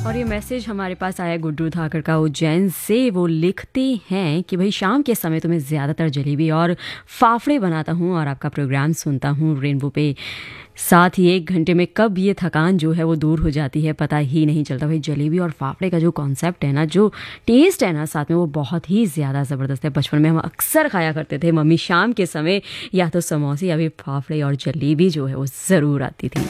और ये मैसेज हमारे पास आया गुड्डू धाकड़ का उज्जैन से। वो लिखते हैं कि भाई शाम के समय तो मैं ज़्यादातर जलेबी और फाफड़े बनाता हूँ और आपका प्रोग्राम सुनता हूँ रेनबो पे। साथ ही 1 घंटे में कब ये थकान जो है वो दूर हो जाती है पता ही नहीं चलता। भाई जलेबी और फाफड़े का जो कॉन्सेप्ट है ना, जो टेस्ट है ना साथ में, वो बहुत ही ज़्यादा ज़बरदस्त है। बचपन में हम अक्सर खाया करते थे। मम्मी शाम के समय या तो समोसे या फिर फाफड़े और जलेबी जो है वो ज़रूर आती थी।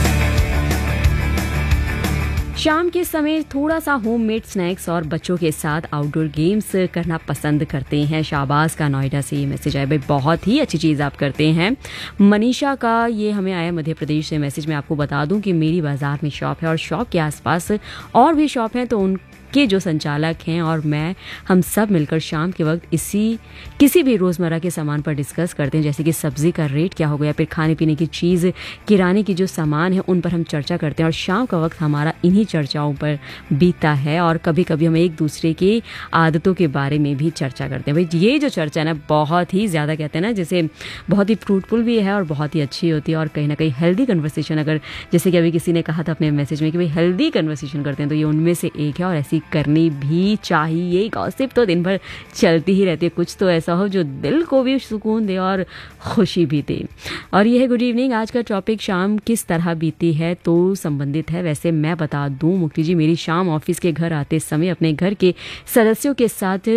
शाम के समय थोड़ा सा होममेड स्नैक्स और बच्चों के साथ आउटडोर गेम्स करना पसंद करते हैं। शाहबाज का नोएडा से ये मैसेज आया। भाई बहुत ही अच्छी चीज़ आप करते हैं। मनीषा का ये हमें आया मध्य प्रदेश से मैसेज। मैं आपको बता दूं कि मेरी बाज़ार में शॉप है और शॉप के आसपास और भी शॉप हैं, तो उनके जो संचालक हैं और मैं, हम सब मिलकर शाम के वक्त किसी भी रोज़मर्रा के सामान पर डिस्कस करते हैं, जैसे कि सब्ज़ी का रेट क्या हो गया, फिर खाने पीने की चीज़, किराने की जो सामान है उन पर हम चर्चा करते हैं। और शाम का वक्त हमारा इन्हीं चर्चाओं पर बीतता है और कभी कभी हम एक दूसरे की आदतों के बारे में भी चर्चा करते हैं। भाई ये जो चर्चा है ना, बहुत ही ज़्यादा कहते हैं ना, जैसे बहुत ही फ्रूटफुल भी है और बहुत ही अच्छी होती है और कहीं ना कहीं हेल्दी कन्वर्सेशन, अगर जैसे कि अभी किसी ने कहा था अपने मैसेज में कि भाई हेल्दी कन्वर्सेशन करते हैं, तो ये उनमें से एक है और ऐसी करनी भी चाहिए। गॉसिप तो दिन भर चलती ही रहती है, कुछ तो ऐसा हो जो दिल को भी सुकून दे और खुशी भी दे। और ये है गुड इवनिंग। आज का टॉपिक शाम किस तरह बीती है तो संबंधित है। वैसे मैं बता दूं मुक्ति जी, मेरी शाम ऑफिस के घर आते समय अपने घर के सदस्यों के साथ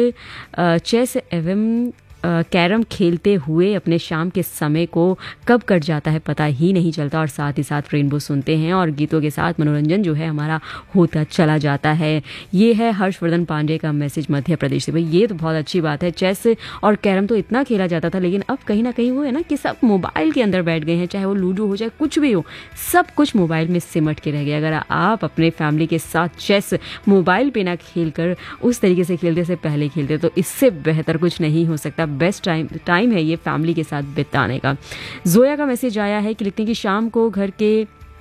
चेस एवं कैरम खेलते हुए अपने शाम के समय को कब कट जाता है पता ही नहीं चलता। और साथ ही साथ रेनबो सुनते हैं और गीतों के साथ मनोरंजन जो है हमारा होता चला जाता है। ये है हर्षवर्धन पांडे का मैसेज मध्य प्रदेश से। भाई ये तो बहुत अच्छी बात है। चेस और कैरम तो इतना खेला जाता था, लेकिन अब कहीं ना कहीं वो है ना कि सब मोबाइल के अंदर बैठ गए हैं। चाहे वो लूडो हो, चाहे कुछ भी हो, सब कुछ मोबाइल में सिमट के रह गया। अगर आप अपने फैमिली के साथ चेस मोबाइल पे ना खेल कर उस तरीके से खेलते से पहले खेलते, तो इससे बेहतर कुछ नहीं हो सकता। बेस्ट टाइम है ये फैमिली के साथ बिताने का। जोया का मैसेज आया है कि लिखते हैं कि शाम को घर के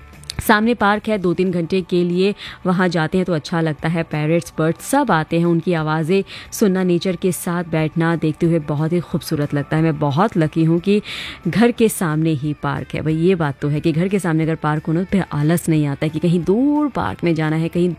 सामने पार्क है, 2-3 घंटे के लिए वहाँ जाते हैं तो अच्छा लगता है। पैरेट्स, बर्ड्स सब आते हैं, उनकी आवाज़ें सुनना, नेचर के साथ बैठना देखते हुए बहुत ही खूबसूरत लगता है। मैं बहुत लकी हूँ कि घर के सामने ही पार्क है। भाई ये बात तो है कि घर के सामने अगर पार्क हो ना, फिर आलस नहीं आता है कि कहीं दूर पार्क में जाना है, कहीं